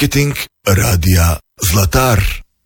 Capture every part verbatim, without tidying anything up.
Marketing radija Zlatar.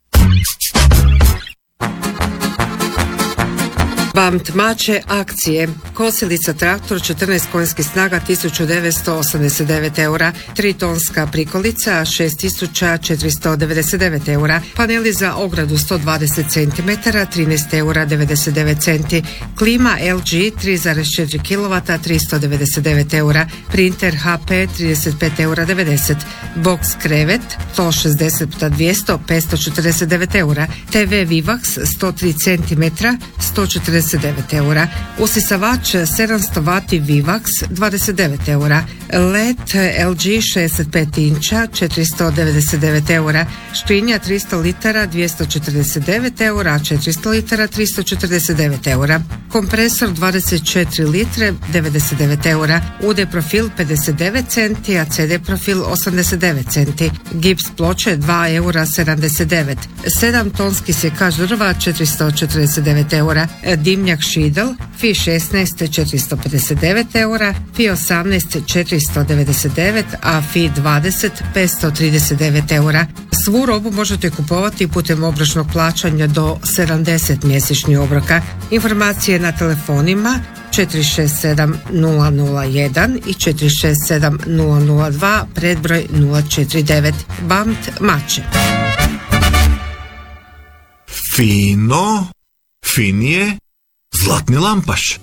Bamt Mače akcije. Kosilica traktor četrnaest konjskih snaga tisuću devetsto osamdeset devet eura, tri tonska prikolica šest tisuća četiristo devedeset devet eura, paneli za ogradu sto dvadeset centimetara trinaest eura devedeset devet centi, klima L G tri zarez četiri kilovata tristo devedeset devet eura, printer H P trideset pet eura devedeset, box krevet sto šezdeset puta dvjesto petsto četrdeset devet eura, T V Vivax sto tri centimetra sto četrdeset devet eura, usisavač sedamsto vati Vivax dvadeset devet eura, L E D L G šezdeset pet inča četiristo devedeset devet eura, škrinja tristo litara dvjesto četrdeset devet eura, četiristo litara tristo četrdeset devet eura, kompresor dvadeset četiri litre devedeset devet eura, U D profil pedeset devet centi, a C D profil osamdeset devet centi, gips ploče dva eura sedamdeset devet, sedam tonski sjekač drva četiristo četrdeset devet eura, dimnjak Šidel F I šesnaest četiristo pedeset devet eura, F I osamnaest četiristo devedeset devet, a F I dvadeset petsto trideset devet eura. Svu robu možete kupovati putem obročnog plaćanja do sedamdeset mjesečnih obroka. Informacije na telefonima četiri šest sedam nula nula jedan i četiri šest sedam nula nula dva, predbroj nula četiri devet. Bamt Mače. Fino, finije, Zlatni Lampaš.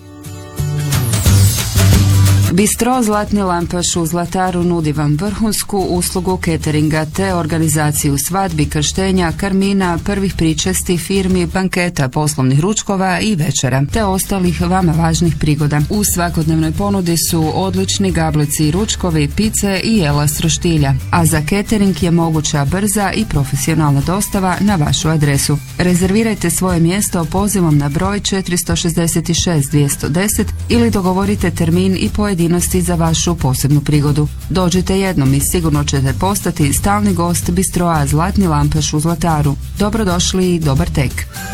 Bistro Zlatni Lampaš u Zlataru nudi vam vrhunsku uslugu cateringa te organizaciju svadbi, krštenja, karmina, prvih pričesti, firmi, banketa, poslovnih ručkova i večera, te ostalih vama važnih prigoda. U svakodnevnoj ponudi su odlični gablici i ručkovi, pice i jela s roštilja, a za catering je moguća brza i profesionalna dostava na vašu adresu. Rezervirajte svoje mjesto pozivom na broj četiri šest šest dvjesto deset ili dogovorite termin i pojedinačni za vašu posebnu prigodu. Dođite jednom i sigurno ćete postati stalni gost bistroa Zlatni Lampaš u Zlataru. Dobrodošli i dobar tek.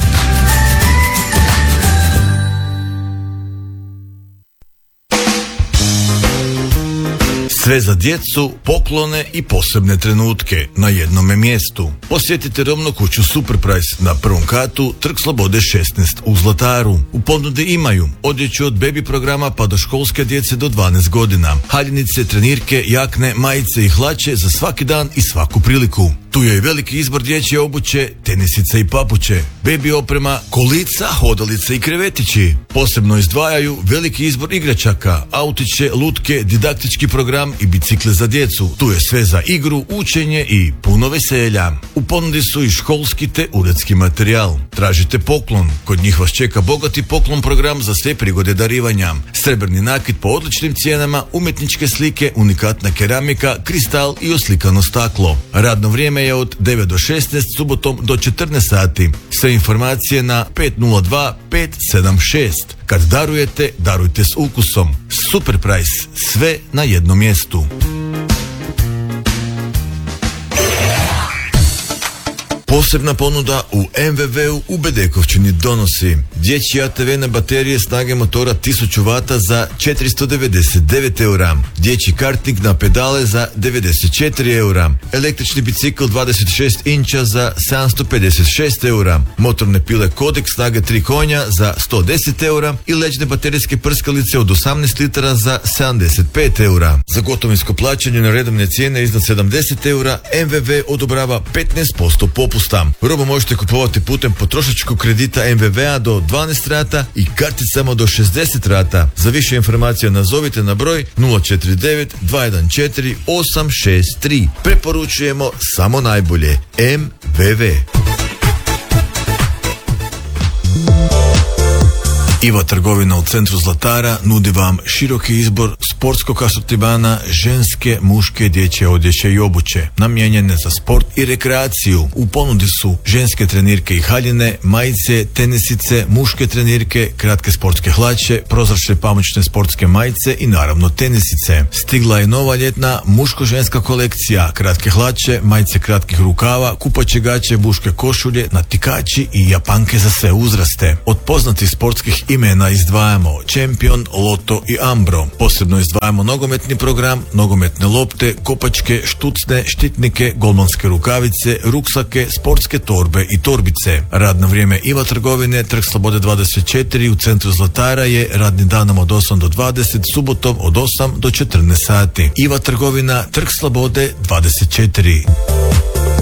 Sve za djecu, poklone i posebne trenutke na jednome mjestu. Posjetite robnu kuću Superprice na prvom katu, Trg Slobode šesnaest u Zlataru. U ponudi imaju odjeću od bebi programa pa do školske djece do dvanaest godina, haljinice, trenirke, jakne, majice i hlače za svaki dan i svaku priliku. Tu je i veliki izbor dječje obuće, tenisice i papuče, bebi oprema, kolica, hodalice i krevetići. Posebno izdvajaju veliki izbor igračaka, autiće, lutke, didaktički program i bicikle za djecu. Tu je sve za igru, učenje i puno veselja. U ponudi su i školski te uredski materijal. Tražite poklon, kod njih vas čeka bogati poklon program za sve prigode darivanja. Srebrni nakit po odličnim cijenama, umjetničke slike, unikatna keramika, kristal i oslikano staklo. Radno vrijeme je od devet do šesnaest, subotom do četrnaest sati. Sve informacije na pet nula dva pet sedam šest. Kad darujete, darujte s ukusom. Superprice, sve na jednom mjestu. Posebna ponuda u M V V-u u Bedekovčini donosi dječji A T V na baterije snage motora tisuću vata za četiristo devedeset devet eura, dječji karting na pedale za devedeset četiri eura, električni bicikl dvadeset šest inča za sedamsto pedeset šest eura, motorne pile Kodak snage tri konja za sto deset eura i leđne baterijske prskalice od osamnaest litara za sedamdeset pet eura. Za gotovinsko plaćanje na redovne cijene iznad sedamdeset eura M V V odobrava petnaest posto popusta. Robu možete kupovati putem potrošačkog kredita M V V-a do dvanaest rata i karticama do šezdeset rata. Za više informacija nazovite na broj nula četiri devet dva jedan četiri osam šest tri. Preporučujemo samo najbolje. M V V. Iva trgovina u centru Zlatara nudi vam široki izbor sportskog asortimana, ženske, muške, dječje odjeće i obuće, namijenjene za sport i rekreaciju. U ponudi su ženske trenirke i haljine, majice, tenisice, muške trenirke, kratke sportske hlače, prozračne pamučne sportske majice i naravno tenisice. Stigla je nova ljetna muško-ženska kolekcija, kratke hlače, majice kratkih rukava, kupaće gaće, muške košulje, natikači i japanke za sve uzraste. Od poznatih sportskih imena izdvajamo Champion, Lotto i Ambro. Posebno izdvajamo izdvajamo nogometni program, nogometne lopte, kopačke, štucne, štitnike, golmanske rukavice, ruksake, sportske torbe i torbice. Radno vrijeme Iva trgovine, Trg Slobode dvadeset četiri u centru Zlatara je radni danom od osam do dvadeset, subotom od osam do četrnaest sati. Iva trgovina, Trg Slobode dvadeset četiri.